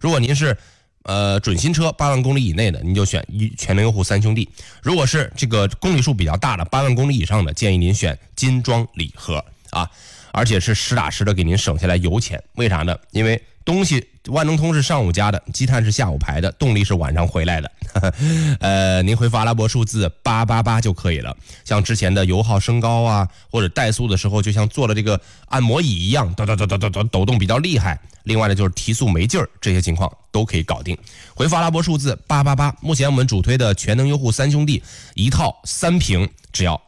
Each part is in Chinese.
如果您是准新车8万公里以内的，您就选全能优护3兄弟。如果是这个公里数比较大的8万公里以上的，建议您选金装礼盒啊，而且是实打实的给您省下来油钱。为啥呢？因为东西万能通是上午加的，积碳是下午排的，动力是晚上回来的。您回复阿拉伯数字888就可以了。像之前的油耗升高啊，或者怠速的时候，就像做了这个按摩椅一样，抖动比较厉害。另外呢，就是提速没劲儿，这些情况都可以搞定。回复阿拉伯数字888。目前我们主推的全能优护3兄弟一套3瓶只要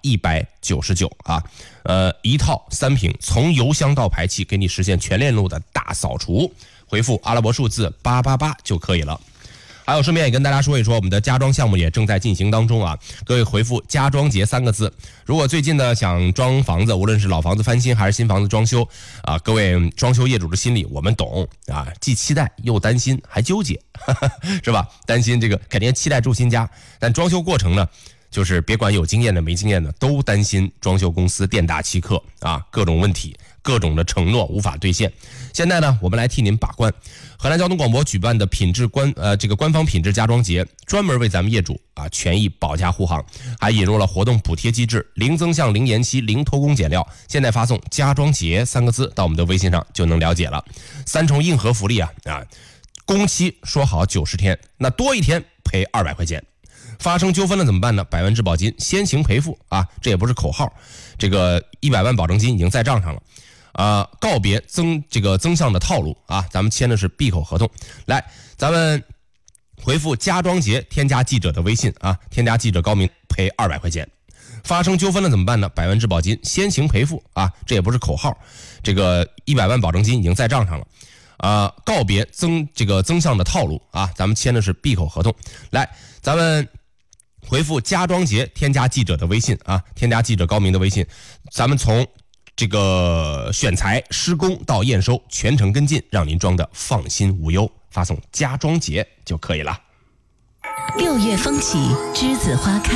199啊。一套3瓶，从油箱到排气，给你实现全链路的大扫除。回复阿拉伯数字888就可以了。还有顺便也跟大家说一说，我们的家装项目也正在进行当中啊。各位回复家装节3个字。如果最近呢想装房子，无论是老房子翻新还是新房子装修啊，各位装修业主的心理我们懂啊，既期待又担心还纠结，是吧？担心这个肯定期待住新家，但装修过程呢，就是别管有经验的没经验的，都担心装修公司店大欺客啊，各种问题，各种的承诺无法兑现。现在呢，我们来替您把关。河南交通广播举办的官方品质家装节，专门为咱们业主啊权益保驾护航，还引入了活动补贴机制，零增项、零延期、零偷工减料。现在发送“家装节”3个字到我们的微信上就能了解了。3重硬核福利啊！工期说好90天，那多1天赔200块钱。发生纠纷了怎么办呢？100万质保金先行赔付啊，这也不是口号，这个100万保证金已经在账上了。告别增项的套路啊，咱们签的是闭口合同。来，咱们回复家装节，添加记者的微信啊，添加记者高明，赔200块钱。发生纠纷了怎么办呢？100万质保金先行赔付啊，这也不是口号，这个100万保证金已经在账上了。告别增项的套路啊，咱们签的是闭口合同。来，咱们回复家装节，添加记者的微信啊，添加记者高明的微信，咱们从这个选材、施工到验收全程跟进，让您装的放心无忧。发送家装节就可以了。 6月风起，栀子花开。